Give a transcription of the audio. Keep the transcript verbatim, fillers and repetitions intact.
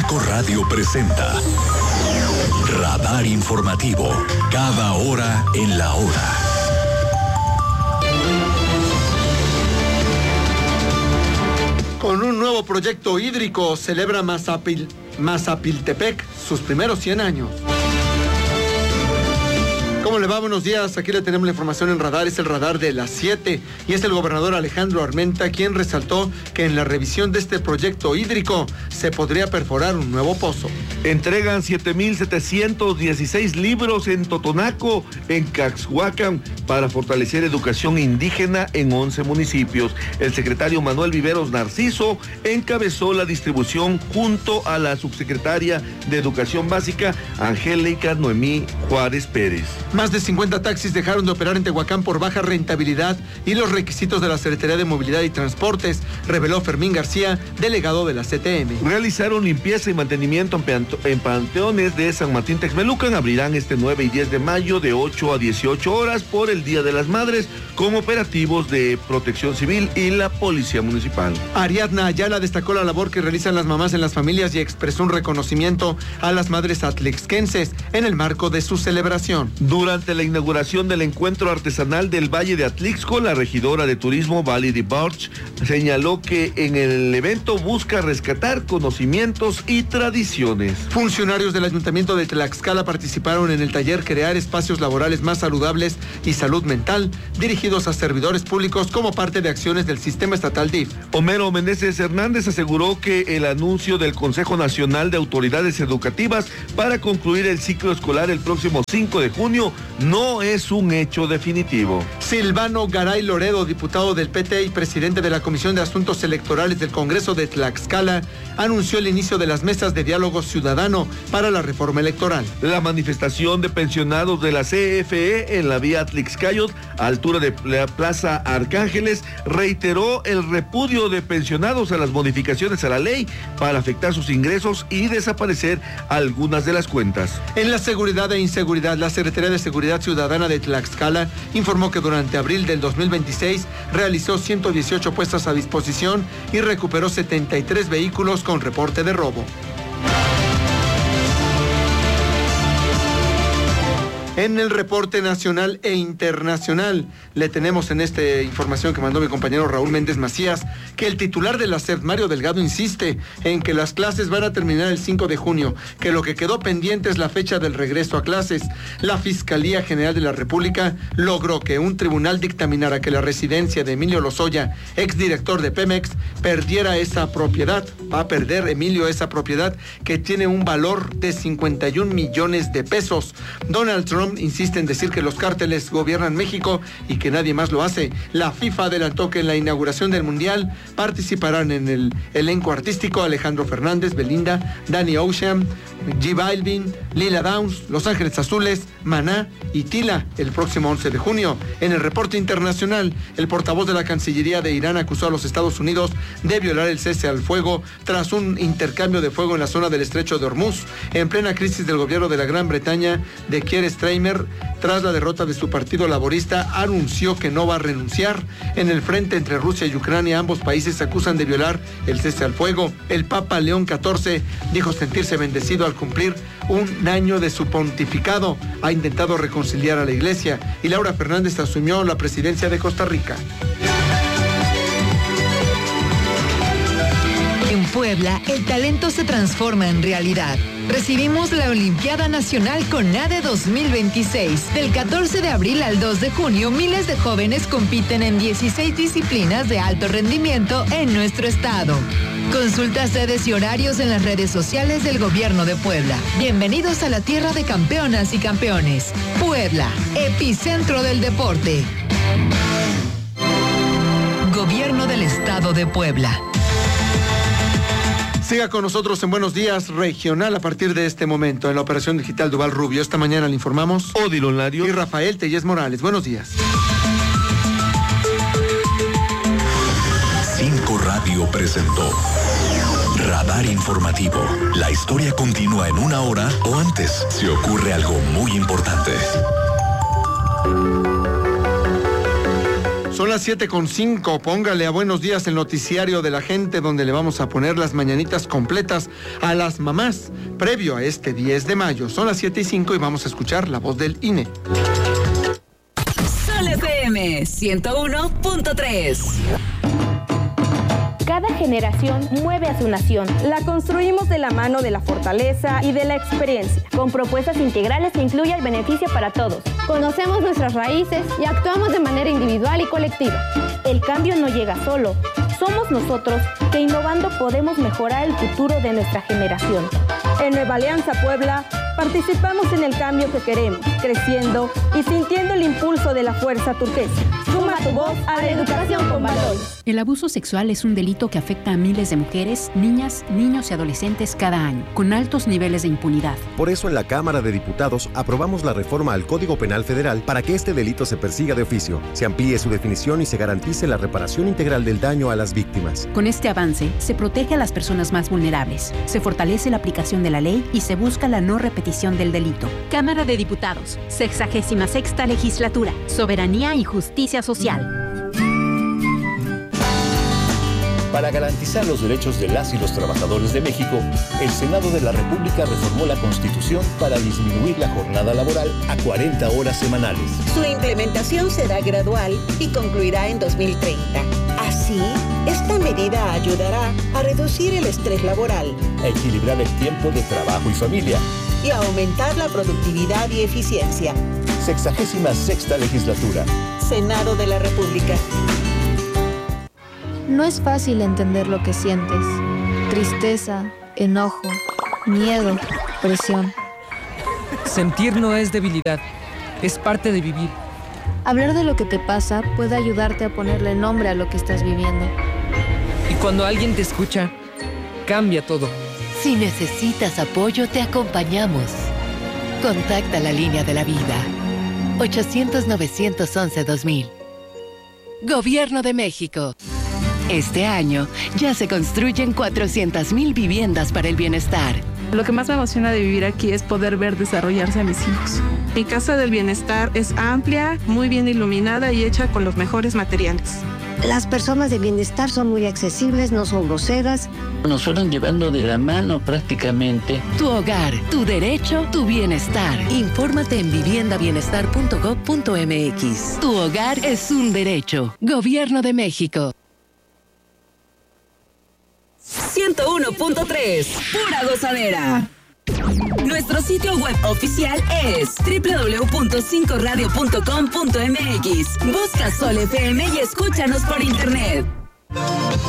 Cinco Radio presenta Radar Informativo, cada hora en la hora. Con un nuevo proyecto hídrico celebra Mazapil, Mazapiltepec sus primeros cien años. ¿Cómo le va? Buenos días. Aquí le tenemos la información en Radar. Es el Radar de las siete y es el gobernador Alejandro Armenta quien resaltó que en la revisión de este proyecto hídrico se podría perforar un nuevo pozo. Entregan siete mil setecientos dieciséis libros en Totonaco, en Caxhuacán, para fortalecer educación indígena en once municipios. El secretario Manuel Viveros Narciso encabezó la distribución junto a la subsecretaria de Educación Básica, Angélica Noemí Juárez Pérez. Más de cincuenta taxis dejaron de operar en Tehuacán por baja rentabilidad y los requisitos de la Secretaría de Movilidad y Transportes, reveló Fermín García, delegado de la C T M. Realizaron limpieza y mantenimiento en panteones de San Martín Texmelucan. Abrirán este nueve y diez de mayo de ocho a dieciocho horas por el Día de las Madres con operativos de Protección Civil y la Policía Municipal. Ariadna Ayala destacó la labor que realizan las mamás en las familias y expresó un reconocimiento a las madres atlixquenses en el marco de su celebración. Durante la inauguración del encuentro artesanal del Valle de Atlixco, la regidora de turismo Valerie Borch señaló que en el evento busca rescatar conocimientos y tradiciones. Funcionarios del Ayuntamiento de Tlaxcala participaron en el taller Crear Espacios Laborales Más Saludables y Salud Mental, dirigidos a servidores públicos como parte de acciones del Sistema Estatal D I F. Homero Meneses Hernández aseguró que el anuncio del Consejo Nacional de Autoridades Educativas para concluir el ciclo escolar el próximo cinco de junio no es un hecho definitivo. Silvano Garay Loredo, diputado del P T y presidente de la Comisión de Asuntos Electorales del Congreso de Tlaxcala, anunció el inicio de las mesas de diálogo ciudadano para la reforma electoral. La manifestación de pensionados de la C F E en la vía Atlixcayot, a altura de la Plaza Arcángeles, reiteró el repudio de pensionados a las modificaciones a la ley para afectar sus ingresos y desaparecer algunas de las cuentas. En la seguridad e inseguridad, la Secretaría de Seguridad Ciudadana de Tlaxcala informó que durante abril del dos mil veintiséis realizó ciento dieciocho puestas a disposición y recuperó setenta y tres vehículos con reporte de robo. En el reporte nacional e internacional, le tenemos en esta información que mandó mi compañero Raúl Méndez Macías, que el titular de la S E P, Mario Delgado, insiste en que las clases van a terminar el cinco de junio, que lo que quedó pendiente es la fecha del regreso a clases. La Fiscalía General de la República logró que un tribunal dictaminara que la residencia de Emilio Lozoya, exdirector de Pemex, perdiera esa propiedad. Va a perder Emilio esa propiedad que tiene un valor de cincuenta y un millones de pesos. Donald Trump insiste en decir que los cárteles gobiernan México y que nadie más lo hace. La FIFA adelantó que en la inauguración del Mundial participarán en el elenco artístico Alejandro Fernández, Belinda, Danny Ocean, J Balvin, Lila Downs, Los Ángeles Azules, Maná y Tila el próximo once de junio. En el reporte internacional, el portavoz de la Cancillería de Irán acusó a los Estados Unidos de violar el cese al fuego tras un intercambio de fuego en la zona del Estrecho de Hormuz. En plena crisis del gobierno de la Gran Bretaña de Keir Starmer, tras la derrota de su partido laborista, anunció que no va a renunciar. En el frente entre Rusia y Ucrania, ambos países se acusan de violar el cese al fuego. El Papa León catorce dijo sentirse bendecido al cumplir un año de su pontificado. Ha intentado reconciliar a la Iglesia y Laura Fernández asumió la presidencia de Costa Rica. En Puebla, el talento se transforma en realidad. Recibimos la Olimpiada Nacional CONADE dos mil veintiséis. Del catorce de abril al dos de junio, miles de jóvenes compiten en dieciséis disciplinas de alto rendimiento en nuestro estado. Consulta sedes y horarios en las redes sociales del Gobierno de Puebla. Bienvenidos a la tierra de campeonas y campeones. Puebla, epicentro del deporte. Gobierno del Estado de Puebla. Siga con nosotros en Buenos Días Regional a partir de este momento en la operación digital Duval Rubio. Esta mañana le informamos Odilon Lario y Rafael Tellez Morales. Buenos días. Cinco Radio presentó Radar Informativo. La historia continúa en una hora o antes si ocurre algo muy importante. Son las siete con cinco. Póngale a Buenos Días el noticiario de la gente, donde le vamos a poner las mañanitas completas a las mamás previo a este diez de mayo. Son las siete y cinco y vamos a escuchar la voz del I N E. Sol F M ciento uno punto tres. Cada generación mueve a su nación. La construimos de la mano de la fortaleza y de la experiencia, con propuestas integrales que incluyan el beneficio para todos. Conocemos nuestras raíces y actuamos de manera individual y colectiva. El cambio no llega solo. Somos nosotros que innovando podemos mejorar el futuro de nuestra generación. En Nueva Alianza Puebla, participamos en el cambio que queremos, creciendo y sintiendo el impulso de la fuerza turquesa. Suma tu voz a la educación con valores. El abuso sexual es un delito que afecta a miles de mujeres, niñas, niños y adolescentes cada año, con altos niveles de impunidad. Por eso en la Cámara de Diputados aprobamos la reforma al Código Penal Federal para que este delito se persiga de oficio, se amplíe su definición y se garantice la reparación integral del daño a las víctimas. Con este avance, se protege a las personas más vulnerables, se fortalece la aplicación de la ley y se busca la no repetición del delito. Cámara de Diputados, sexagésima sexta legislatura, soberanía y justicia social. Para garantizar los derechos de las y los trabajadores de México, el Senado de la República reformó la Constitución para disminuir la jornada laboral a cuarenta horas semanales. Su implementación será gradual y concluirá en dos mil treinta. Así, esta medida ayudará a reducir el estrés laboral, a equilibrar el tiempo de trabajo y familia y a aumentar la productividad y eficiencia. Sexagésima sexta legislatura. Senado de la República. No es fácil entender lo que sientes. Tristeza, enojo, miedo, presión. Sentir no es debilidad, es parte de vivir. Hablar de lo que te pasa puede ayudarte a ponerle nombre a lo que estás viviendo. Y cuando alguien te escucha, cambia todo. Si necesitas apoyo, te acompañamos. Contacta la línea de la vida. ochocientos, novecientos once, dos mil. Gobierno de México. Este año ya se construyen cuatrocientas mil viviendas para el bienestar. Lo que más me emociona de vivir aquí es poder ver desarrollarse a mis hijos. Mi casa del bienestar es amplia, muy bien iluminada y hecha con los mejores materiales. Las personas de bienestar son muy accesibles, no son groseras. Nos fueron llevando de la mano prácticamente. Tu hogar, tu derecho, tu bienestar. Infórmate en vivienda bienestar punto gob punto m x. Tu hogar es un derecho. Gobierno de México. ciento uno punto tres, pura gozadera. Nuestro sitio web oficial es doble u doble u doble u punto cinco radio punto com punto m x. Busca Sol F M y escúchanos por internet.